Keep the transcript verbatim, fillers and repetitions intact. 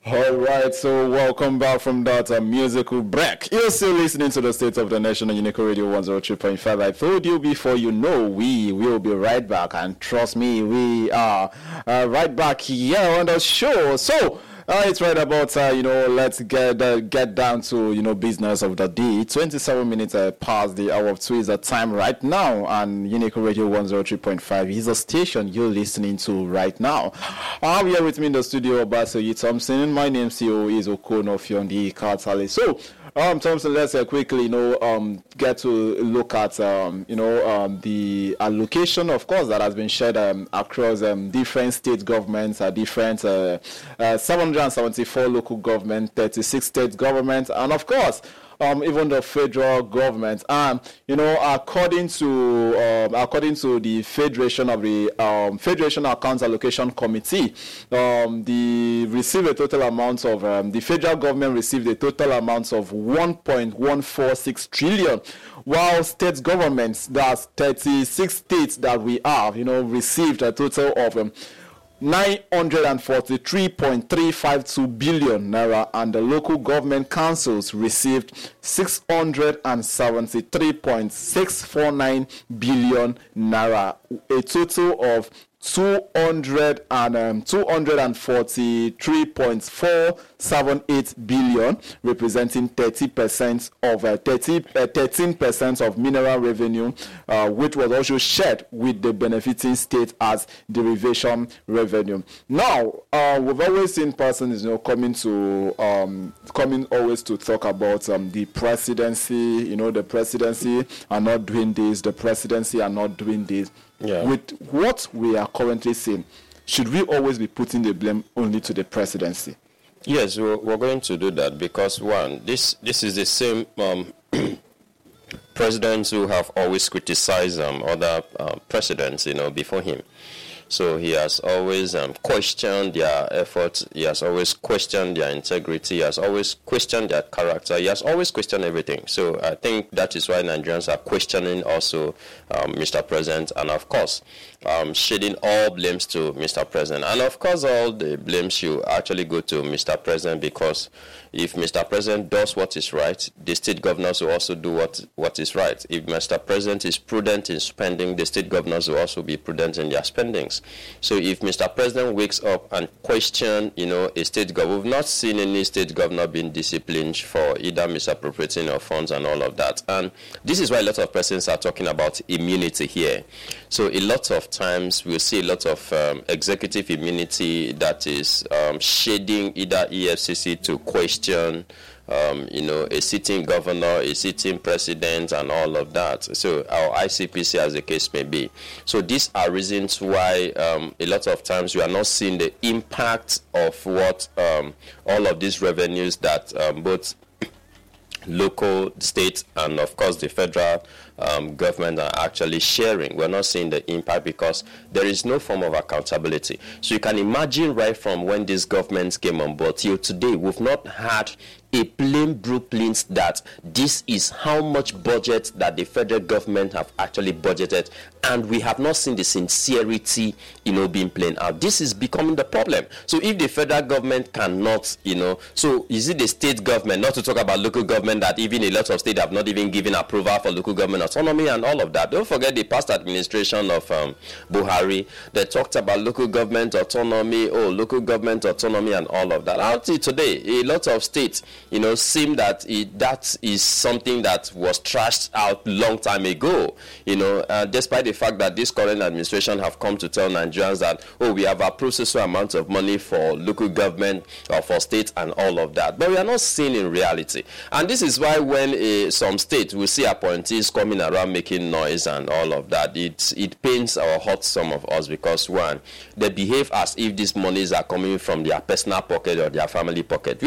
All right, so welcome back from that uh, musical break. You're still listening to the State of the Nation on Unique Radio one oh three point five. I told you before, you know, we will be right back, and trust me, we are uh, right back here on the show. So, Uh, it's right about, uh, you know, let's get uh, get down to, you know, business of the day. twenty-seven minutes uh, past the hour of two is the time right now, and Unique Radio one oh three point five is the station you're listening to right now. I have here with me in the studio, Basoyi Thompson. My name C O is Okono Fiondi Kartale. So, Um, Thompson, let's uh, quickly, you know, um, get to look at, um, you know, um, the allocation, of course, that has been shared um, across um, different state governments, uh, different uh, uh, seven hundred seventy-four local government, thirty-six state governments, and of course, Um, even the federal government. Um, you know, according to um, according to the Federation of the um, Federation Accounts Allocation Committee, um, the received a total amount of um, the federal government received a total amount of one point one four six trillion, while state governments, that's thirty-six states that we have, you know, received a total of um, nine hundred forty-three point three five two billion naira, and the local government councils received six hundred seventy-three point six four nine billion naira, a total of two hundred and um, two hundred forty-three point four seven eight billion, representing thirty percent of uh, thirty, uh, thirteen percent of mineral revenue, uh, which was also shared with the benefiting state as derivation revenue. Now, uh, we've always seen persons, you know, coming to um, coming always to talk about um, the presidency. You know, the presidency are not doing this. The presidency are not doing this. Yeah. With what we are currently seeing, should we always be putting the blame only to the presidency? Yes, we're, we're going to do that because, one, this this is the same um, presidents who have always criticized um, other uh, presidents, you know, before him. So he has always um, questioned their efforts. He has always questioned their integrity. He has always questioned their character. He has always questioned everything. So I think that is why Nigerians are questioning also um, Mister President, and of course, um, shading all blames to Mister President. And of course, all the blames should actually go to Mister President, because if Mister President does what is right, the state governors will also do what, what is right. If Mister President is prudent in spending, the state governors will also be prudent in their spendings. So if Mister President wakes up and question, you know, a state governor, we've not seen any state governor being disciplined for either misappropriating of funds and all of that. And this is why a lot of persons are talking about immunity here. So a lot of times we'll see a lot of um, executive immunity that is um, shading either E F C C to question Um, you know, a sitting governor, a sitting president, and all of that. So our I C P C, as the case may be. So these are reasons why um, a lot of times we are not seeing the impact of what um, all of these revenues that um, both local, state, and of course the federal um, government are actually sharing. We're not seeing the impact because there is no form of accountability. So you can imagine right from when these governments came on board till today, we've not had a plain blueprint that this is how much budget that the federal government have actually budgeted, and we have not seen the sincerity, you know, being played out. This is becoming the problem. So if the federal government cannot, you know, so is it the state government, not to talk about local government, that even a lot of states have not even given approval for local government autonomy and all of that. Don't forget the past administration of um, Buhari, they talked about local government autonomy, oh, local government autonomy and all of that. Until today, a lot of states, you know, seem that it, that is something that was trashed out long time ago, you know, uh, despite the fact that this current administration have come to tell Nigerians that, oh, we have approved so amount of money for local government or for states and all of that. But we are not seeing in reality. And this is why when uh, some states will see appointees coming around making noise and all of that, it, it pains or hurts some of us because, one, they behave as if these monies are coming from their personal pocket or their family pocket.